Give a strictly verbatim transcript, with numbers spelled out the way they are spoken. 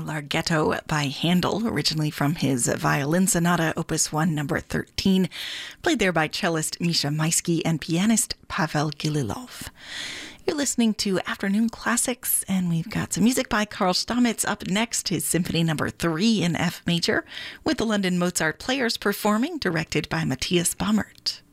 Larghetto by Handel, originally from his Violin Sonata, Opus one, number thirteen, played there by cellist Misha Maisky and pianist Pavel Gililov. You're listening to Afternoon Classics, and we've got some music by Karl Stamitz up next, his Symphony number three in F major, with the London Mozart Players performing, directed by Matthias Baumert.